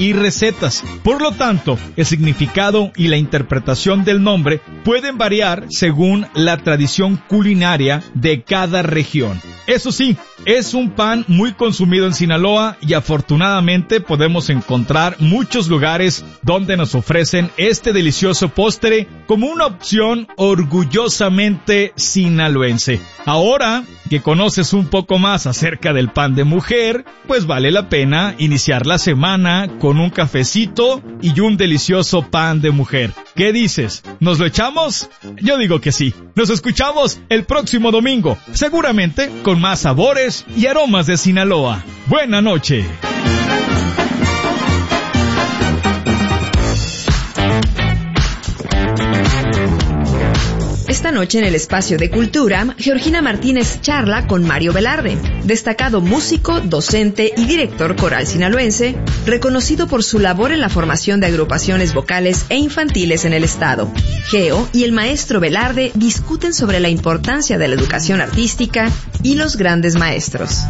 y recetas. Por lo tanto, el significado y la interpretación del nombre pueden variar según la tradición culinaria de cada región. Eso sí, es un pan muy consumido en Sinaloa y afortunadamente podemos encontrar muchos lugares donde nos ofrecen este delicioso postre como una opción orgullosamente sinaloense. Ahora que conoces un poco más acerca del pan de mujer, pues vale la pena iniciar la semana con un cafecito y un delicioso pan de mujer. ¿Qué dices? ¿Nos lo echamos? Yo digo que sí. Nos escuchamos el próximo domingo, seguramente con más sabores y aromas de Sinaloa. Buena noche. Esta noche en el Espacio de Cultura, Georgina Martínez charla con Mario Velarde, destacado músico, docente y director coral sinaloense, reconocido por su labor en la formación de agrupaciones vocales e infantiles en el estado. Geo y el maestro Velarde discuten sobre la importancia de la educación artística y los grandes maestros.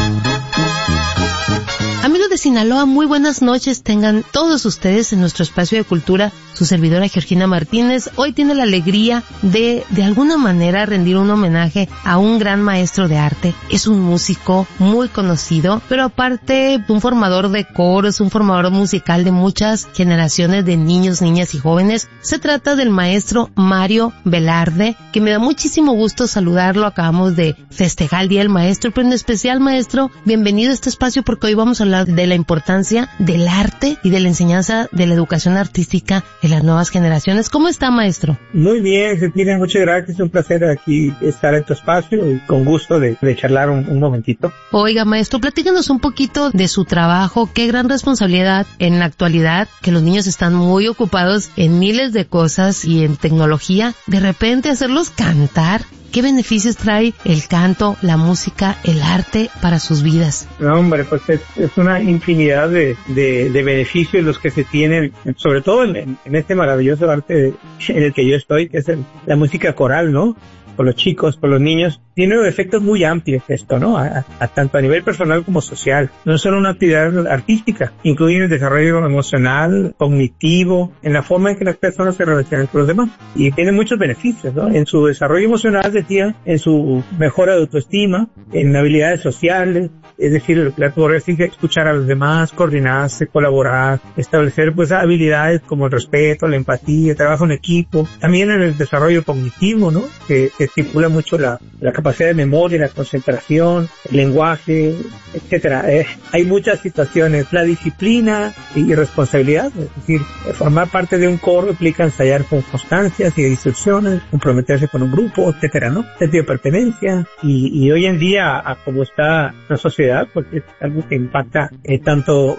Amigos de Sinaloa, muy buenas noches tengan todos ustedes en nuestro Espacio de Cultura. Su servidora Georgina Martínez hoy tiene la alegría de alguna manera rendir un homenaje a un gran maestro de arte. Es un músico muy conocido, pero aparte un formador de coros, un formador musical de muchas generaciones de niños, niñas y jóvenes. Se trata del maestro Mario Velarde, que me da muchísimo gusto saludarlo. Acabamos de festejar el Día del Maestro, pero en especial, maestro, bienvenido a este espacio porque hoy vamos a hablar de la importancia del arte y de la enseñanza de la educación artística en las nuevas generaciones. ¿Cómo está, maestro? Muy bien, Georgina, muchas gracias. Es un placer aquí estar en tu espacio y con gusto de charlar un momentito. Oiga, maestro, platícanos un poquito de su trabajo. Qué gran responsabilidad en la actualidad, que los niños están muy ocupados en miles de cosas y en tecnología. De repente hacerlos cantar. ¿Qué beneficios trae el canto, la música, el arte para sus vidas? No, hombre, pues es una infinidad de beneficios los que se tienen, sobre todo en este maravilloso arte en el que yo estoy, que es la música coral, ¿no? Por los chicos, por los niños, tiene efectos muy amplios esto, ¿no? Tanto a nivel personal como social. No es solo una actividad artística, incluye el desarrollo emocional, cognitivo, en la forma en que las personas se relacionan con los demás. Y tiene muchos beneficios, ¿no? En su desarrollo emocional, decía, en su mejora de autoestima, en habilidades sociales, es decir, la capacidad de escuchar a los demás, coordinarse, colaborar, establecer pues habilidades como el respeto, la empatía, el trabajo en equipo. También en el desarrollo cognitivo, ¿no? Que estipula mucho la capacidad de memoria, la concentración, el lenguaje, etcétera. Hay muchas situaciones. La disciplina y responsabilidad, es decir, formar parte de un coro implica ensayar con constancias y instrucciones, comprometerse con un grupo, etcétera, ¿no? Sentido de pertenencia y hoy en día, como está la sociedad, pues es algo que impacta tanto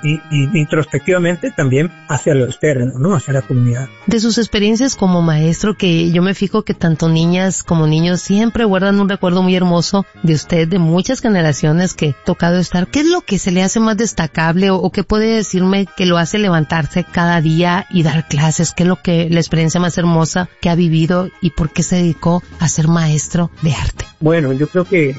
introspectivamente también hacia lo externo, ¿no? Hacia la comunidad. De sus experiencias como maestro, que yo me fijo que tanto niñas como niños siempre guardan un recuerdo muy hermoso de usted, de muchas generaciones que ha tocado estar. ¿Qué es lo que se le hace más destacable o qué puede decirme que lo hace levantarse cada día y dar clases? ¿Qué es lo que la experiencia más hermosa que ha vivido y por qué se dedicó a ser maestro de arte? Bueno, yo creo que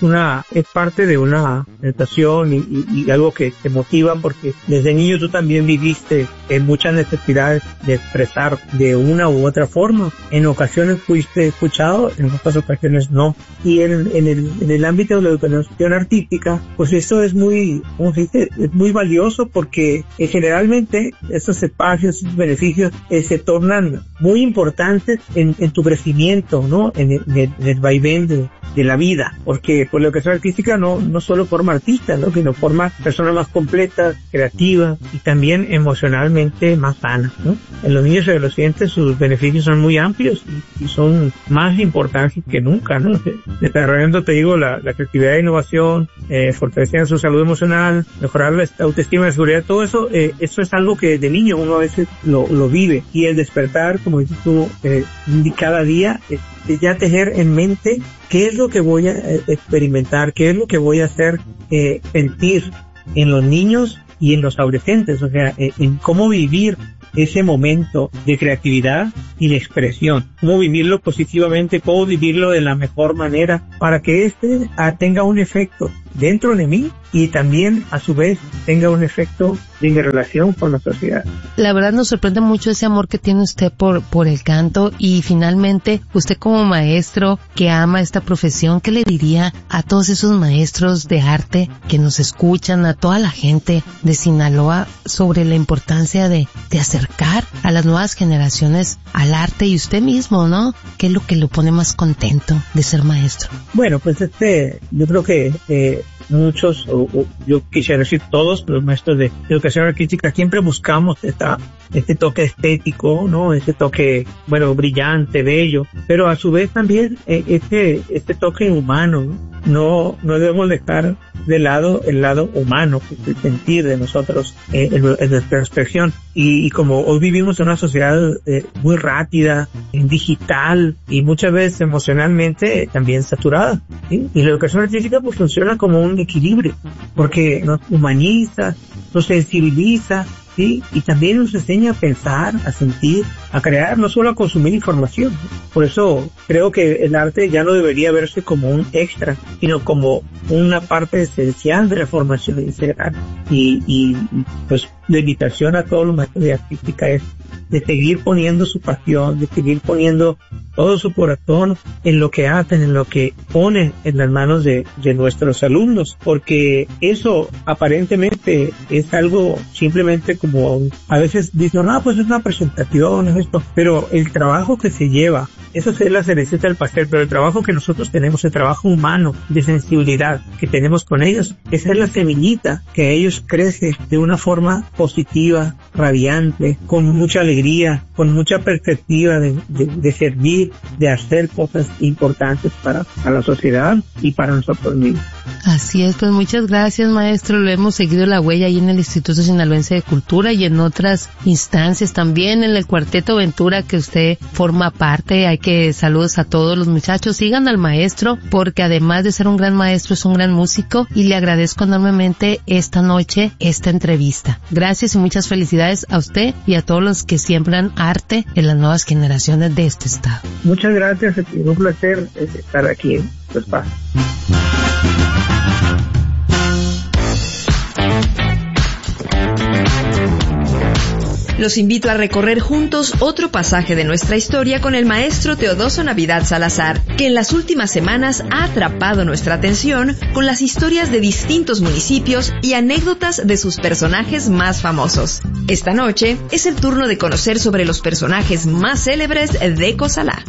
es parte de una tentación y algo que te motiva porque desde niño tú también viviste en muchas necesidades de expresar de una u otra forma. En ocasiones fuiste escuchado, en otras ocasiones no. Y en el ámbito de la educación artística, pues esto es muy, ¿cómo se dice? Es muy valioso porque generalmente estos espacios, estos beneficios se tornan muy importantes en tu crecimiento, ¿no? En el vaivén de la vida, porque por la educación artística no solo forma artistas, ¿no? Sino forma personas más completas, creativas y también emocionalmente más sanas, ¿no? En los niños y adolescentes sus beneficios son muy amplios y son más importantes que nunca, ¿no? Desarrollando, te digo, la creatividad e innovación, fortaleciendo su salud emocional, mejorar la autoestima y la seguridad, todo eso, eso es algo que de niño uno a veces lo vive. Y el despertar, como dices tú, cada día, es ya tener en mente qué es lo que voy a experimentar, qué es lo que voy a hacer sentir en los niños y en los adolescentes, o sea, en cómo vivir ese momento de creatividad, y la expresión. Cómo vivirlo positivamente, cómo vivirlo de la mejor manera para que tenga un efecto dentro de mí y también a su vez tenga un efecto en mi relación con la sociedad. La verdad nos sorprende mucho ese amor que tiene usted por el canto, y finalmente usted como maestro que ama esta profesión, ¿qué le diría a todos esos maestros de arte que nos escuchan, a toda la gente de Sinaloa sobre la importancia de acercar a las nuevas generaciones al arte y usted mismo, ¿no? ¿Qué es lo que lo pone más contento de ser maestro? Bueno, pues yo creo que muchos, yo quisiera decir todos los maestros de educación artística siempre buscamos este toque estético, ¿no? Este toque, bueno, brillante, bello, pero a su vez también este toque humano, ¿no? No debemos dejar de lado el lado humano, el sentir de nosotros, en nuestra expresión. Y como hoy vivimos en una sociedad muy rápida, digital y muchas veces emocionalmente también saturada, ¿sí? Y la educación artística pues funciona como un equilibrio, porque nos humaniza, nos sensibiliza, ¿sí? Y también nos enseña a pensar, a sentir, a crear, no solo a consumir información. Por eso creo que el arte ya no debería verse como un extra, sino como una parte esencial de la formación integral. Y pues la invitación a todos los maestros de artística es de seguir poniendo su pasión, de seguir poniendo todo su corazón en lo que hacen, en lo que ponen en las manos de nuestros alumnos, porque eso aparentemente es algo simplemente como, a veces dicen, pues es una presentación, es esto, pero el trabajo que se lleva, eso es la cerecita del pastel, pero el trabajo que nosotros tenemos, el trabajo humano, de sensibilidad que tenemos con ellos, esa es la semillita que ellos crecen de una forma positiva, radiante, con mucha alegría, con mucha perspectiva de servir, de hacer cosas importantes para la sociedad y para nosotros mismos. Así es, pues muchas gracias, maestro. Lo hemos seguido la huella ahí en el Instituto Sinaloense de Cultura y en otras instancias también, en el Cuarteto Ventura que usted forma parte. Hay que saludos a todos los muchachos. Sigan al maestro, porque además de ser un gran maestro, es un gran músico, y le agradezco enormemente esta noche, esta entrevista. Gracias y muchas felicidades a usted y a todos los que siembran arte en las nuevas generaciones de este estado. Muchas gracias, es un placer estar aquí en tu espacio. Los invito a recorrer juntos otro pasaje de nuestra historia con el maestro Teodoso Navidad Salazar, que en las últimas semanas ha atrapado nuestra atención con las historias de distintos municipios y anécdotas de sus personajes más famosos. Esta noche es el turno de conocer sobre los personajes más célebres de Cozalá.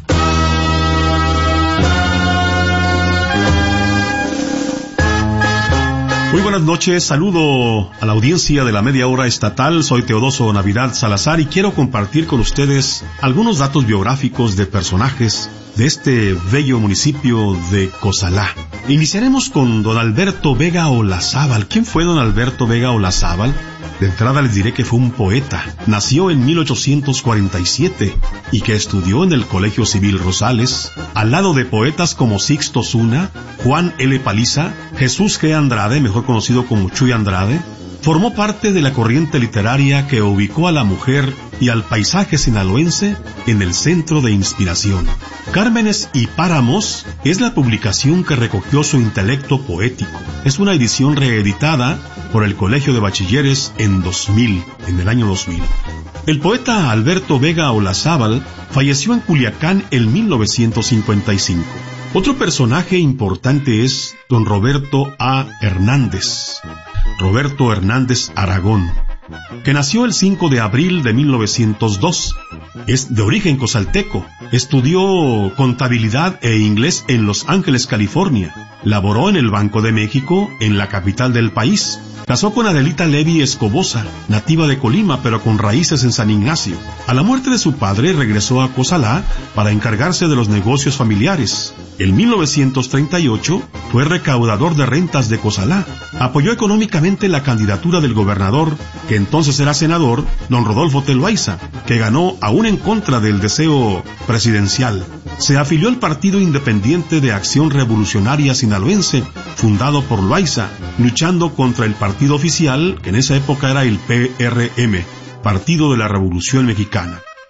Muy buenas noches, saludo a la audiencia de la Media Hora Estatal. Soy Teodoso Navidad Salazar y quiero compartir con ustedes algunos datos biográficos de personajes de este bello municipio de Cozalá. Iniciaremos con don Alberto Vega Olazábal. ¿Quién fue don Alberto Vega Olazábal? De entrada les diré que fue un poeta. Nació en 1847 y que estudió en el Colegio Civil Rosales, al lado de poetas como Sixto Zuna, Juan L. Paliza, Jesús G. Andrade, mejor conocido como Chuy Andrade. Formó parte de la corriente literaria que ubicó a la mujer y al paisaje sinaloense en el centro de inspiración. Cármenes y Páramos es la publicación que recogió su intelecto poético. Es una edición reeditada por el Colegio de Bachilleres en el año 2000. El poeta Alberto Vega Olazábal falleció en Culiacán en 1955. Otro personaje importante es don Roberto A. Hernández. Roberto Hernández Aragón, que nació el 5 de abril de 1902. Es de origen cozalteco. Estudió contabilidad e inglés en Los Ángeles, California. Laboró en el Banco de México, en la capital del país. Casó con Adelita Levi Escobosa, nativa de Colima, pero con raíces en San Ignacio. A la muerte de su padre regresó a Cozalá para encargarse de los negocios familiares. En 1938 fue recaudador de rentas de Cozalá. Apoyó económicamente la candidatura del gobernador, que entonces era senador, don Rodolfo T. Loaiza, que ganó aún en contra del deseo presidencial. Se afilió al Partido Independiente de Acción Revolucionaria Sinaloense, fundado por Loaiza, luchando contra el partido oficial, que en esa época era el PRM, Partido de la Revolución Mexicana.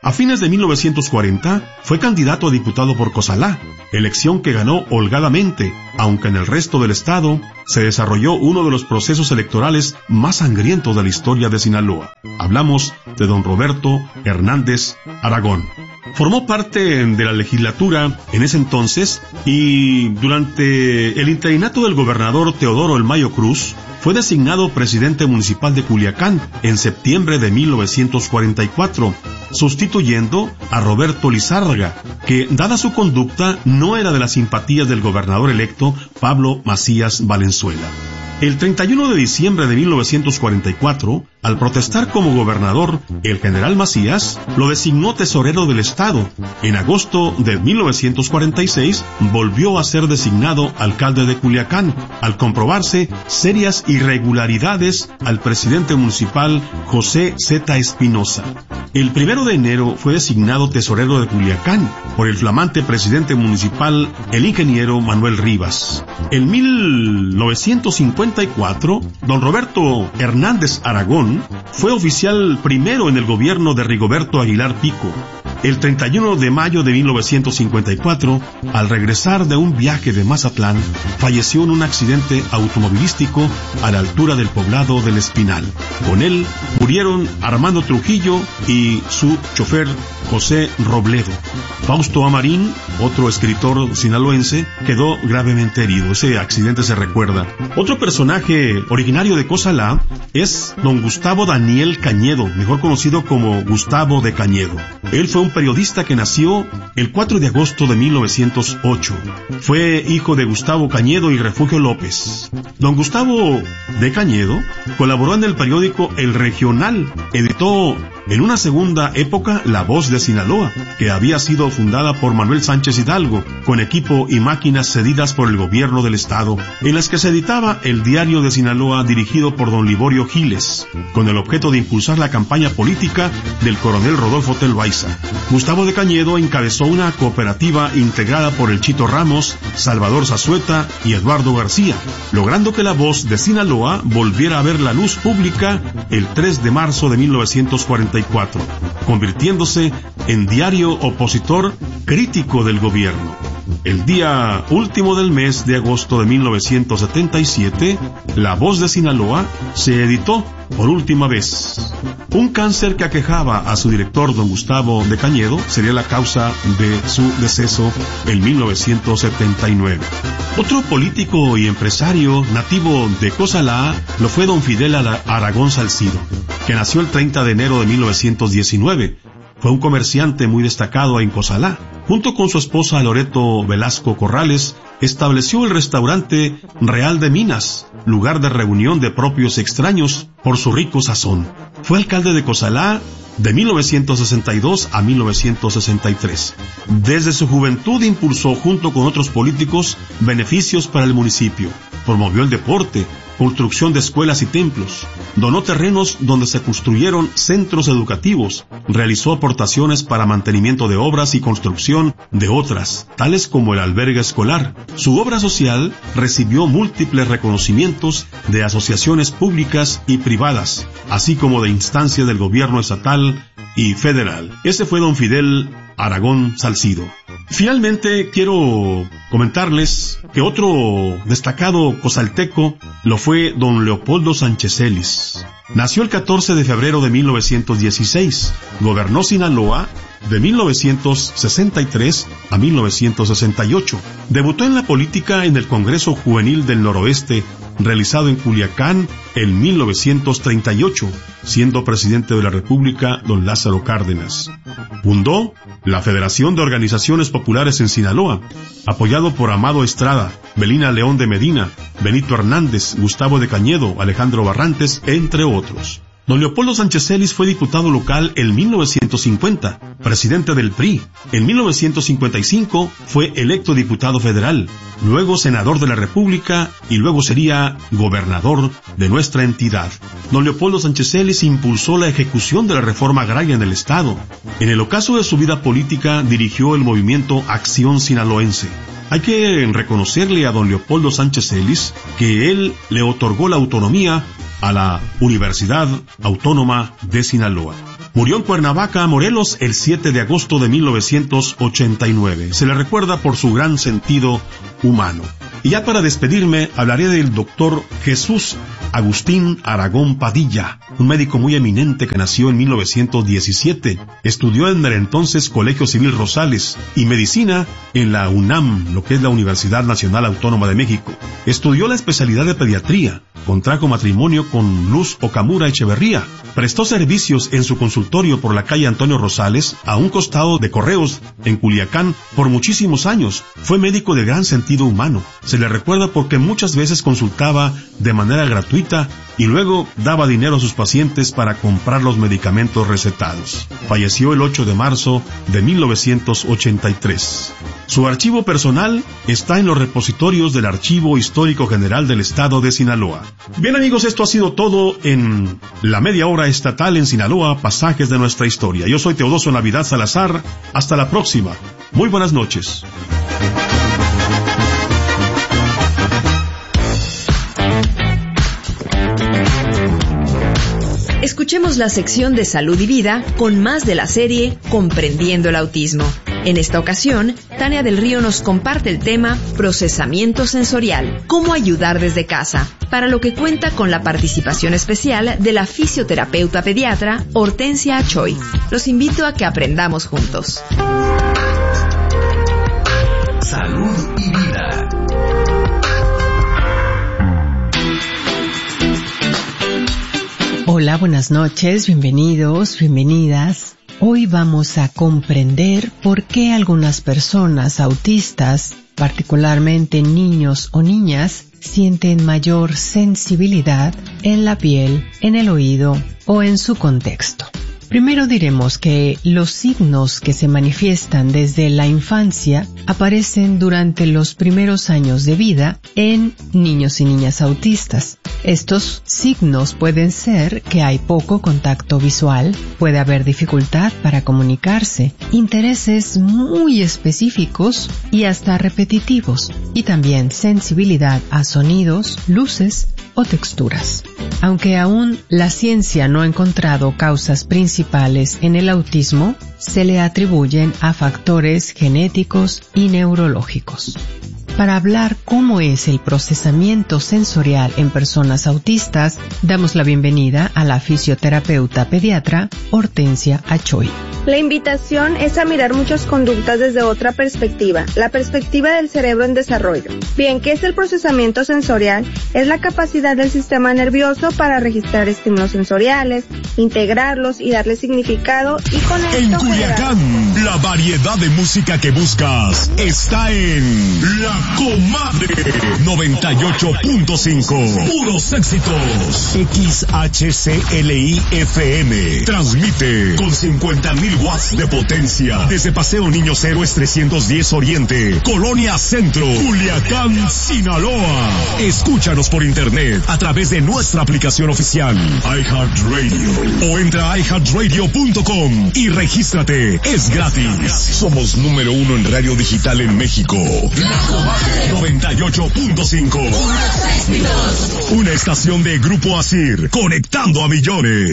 A fines de 1940 fue candidato a diputado por Cozalá, elección que ganó holgadamente, aunque en el resto del estado se desarrolló uno de los procesos electorales más sangrientos de la historia de Sinaloa. Hablamos de don Roberto Hernández Aragón. Formó parte de la legislatura en ese entonces y durante el interinato del gobernador Teodoro El Mayo Cruz fue designado presidente municipal de Culiacán en septiembre de 1944, sustituyendo a Roberto Lizárraga, que, dada su conducta, no era de las simpatías del gobernador electo Pablo Macías Valenzuela. El 31 de diciembre de 1944, al protestar como gobernador, el general Macías lo designó tesorero del estado. En agosto de 1946 volvió a ser designado alcalde de Culiacán, al comprobarse serias irregularidades al presidente municipal José Z. Espinosa. El 1 de enero fue designado tesorero de Culiacán por el flamante presidente municipal, el ingeniero Manuel Rivas. En 1954, don Roberto Hernández Aragón fue oficial primero en el gobierno de Rigoberto Aguilar Pico. El 31 de mayo de 1954, al regresar de un viaje de Mazatlán, falleció en un accidente automovilístico a la altura del poblado del Espinal. Con él murieron Armando Trujillo y su chofer José Robledo. Fausto Amarín, otro escritor sinaloense, quedó gravemente herido. Ese accidente se recuerda. Otro personaje originario de Cozalá es don Gustavo Daniel Cañedo, mejor conocido como Gustavo de Cañedo. Él fue un periodista que nació el 4 de agosto de 1908. Fue hijo de Gustavo Cañedo y Refugio López. Don Gustavo de Cañedo colaboró en el periódico El Regional. Editó en una segunda época La Voz de Sinaloa, que había sido fundada por Manuel Sánchez Hidalgo, con equipo y máquinas cedidas por el gobierno del estado, en las que se editaba el Diario de Sinaloa dirigido por don Liborio Giles, con el objeto de impulsar la campaña política del coronel Rodolfo Tel Baiza. Gustavo de Cañedo encabezó una cooperativa integrada por el Chito Ramos, Salvador Zazueta y Eduardo García, logrando que La Voz de Sinaloa volviera a ver la luz pública el 3 de marzo de 1944, convirtiéndose en diario opositor crítico del gobierno. El día último del mes de agosto de 1977, La Voz de Sinaloa se editó por última vez. Un cáncer que aquejaba a su director, don Gustavo de Cañedo, sería la causa de su deceso en 1979. Otro político y empresario nativo de Cozalá lo fue don Fidel Aragón Salcido, que nació el 30 de enero de 1919. Fue un comerciante muy destacado en Cozalá. Junto con su esposa Loreto Velasco Corrales, estableció el restaurante Real de Minas, lugar de reunión de propios extraños por su rico sazón. Fue alcalde de Cozalá de 1962 a 1963. Desde su juventud impulsó, junto con otros políticos, beneficios para el municipio. Promovió el deporte, construcción de escuelas y templos, donó terrenos donde se construyeron centros educativos, realizó aportaciones para mantenimiento de obras y construcción de otras, tales como el albergue escolar. Su obra social recibió múltiples reconocimientos de asociaciones públicas y privadas, así como de instancias del gobierno estatal y federal. Ese fue don Fidel Aragón Salcido. Finalmente quiero comentarles que otro destacado cozalteco lo fue don Leopoldo Sánchez Celis. Nació el 14 de febrero de 1916, gobernó Sinaloa de 1963 a 1968. Debutó en la política en el Congreso Juvenil del Noroeste, realizado en Culiacán en 1938, siendo presidente de la República don Lázaro Cárdenas. Fundó la Federación de Organizaciones Populares en Sinaloa, apoyado por Amado Estrada, Belina León de Medina, Benito Hernández, Gustavo de Cañedo, Alejandro Barrantes, entre otros. Don Leopoldo Sánchez Celis fue diputado local en 1950, presidente del PRI. En 1955 fue electo diputado federal, luego senador de la República y luego sería gobernador de nuestra entidad. Don Leopoldo Sánchez Celis impulsó la ejecución de la reforma agraria en el estado. En el ocaso de su vida política dirigió el movimiento Acción Sinaloense. Hay que reconocerle a don Leopoldo Sánchez Celis que él le otorgó la autonomía a la Universidad Autónoma de Sinaloa. Murió en Cuernavaca, Morelos, el 7 de agosto de 1989. Se le recuerda por su gran sentido humano. Y ya para despedirme, hablaré del doctor Jesús Agustín Aragón Padilla, un médico muy eminente que nació en 1917. Estudió en el entonces Colegio Civil Rosales y medicina en la UNAM, lo que es la Universidad Nacional Autónoma de México. Estudió la especialidad de pediatría, contrajo matrimonio con Luz Okamura Echeverría. Prestó servicios en su consultorio por la calle Antonio Rosales, a un costado de Correos, en Culiacán, por muchísimos años. Fue médico de gran sentido humano. Se le recuerda porque muchas veces consultaba de manera gratuita y luego daba dinero a sus pacientes para comprar los medicamentos recetados. Falleció el 8 de marzo de 1983. Su archivo personal está en los repositorios del Archivo Histórico General del Estado de Sinaloa. Bien amigos, esto ha sido todo en la media hora estatal en Sinaloa, pasajes de nuestra historia. Yo soy Teodoso Navidad Salazar. Hasta la próxima. Muy buenas noches. Escuchemos la sección de Salud y Vida con más de la serie Comprendiendo el Autismo. En esta ocasión, Tania del Río nos comparte el tema Procesamiento Sensorial, cómo ayudar desde casa, para lo que cuenta con la participación especial de la fisioterapeuta pediatra Hortensia Achoy. Los invito a que aprendamos juntos. Salud y Vida. Hola, buenas noches, bienvenidos, bienvenidas. Hoy vamos a comprender por qué algunas personas autistas, particularmente niños o niñas, sienten mayor sensibilidad en la piel, en el oído o en su contexto. Primero diremos que los signos que se manifiestan desde la infancia aparecen durante los primeros años de vida en niños y niñas autistas. Estos signos pueden ser que hay poco contacto visual, puede haber dificultad para comunicarse, intereses muy específicos y hasta repetitivos, y también sensibilidad a sonidos, luces o texturas. Aunque aún la ciencia no ha encontrado causas principales en el autismo, se le atribuyen a factores genéticos y neurológicos. Para hablar cómo es el procesamiento sensorial en personas autistas, damos la bienvenida a la fisioterapeuta pediatra Hortensia Achoy. La invitación es a mirar muchas conductas desde otra perspectiva, la perspectiva del cerebro en desarrollo. Bien, ¿qué es el procesamiento sensorial? Es la capacidad del sistema nervioso para registrar estímulos sensoriales, integrarlos y darle significado y con esto... En Culiacán, la variedad de música que buscas está en La Comadre 98.5. Puros éxitos. XHCLI FM transmite con 50,000 watts de potencia desde Paseo Niños Héroes 310 Oriente, Colonia Centro, Culiacán, Sinaloa. Escúchanos por internet a través de nuestra aplicación oficial iHeartRadio o entra a iHeartRadio.com y regístrate. Es gratis. Somos número 1 en radio digital en México. La Comadre 98.5. Una estación de Grupo Asir, conectando a millones.